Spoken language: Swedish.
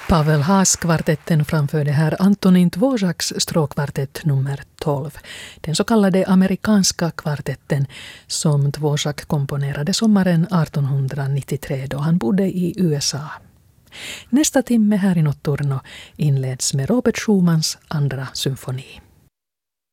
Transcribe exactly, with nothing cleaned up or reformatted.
Pavel Haas-kvartetten framförde här Antonin Dvořáks stråkkvartett nummer tolv. Den så kallade amerikanska kvartetten som Dvořák komponerade sommaren artonhundranittiotre då han bodde i U S A. Nästa timme här i Notturno inleds med Robert Schumanns andra symfoni.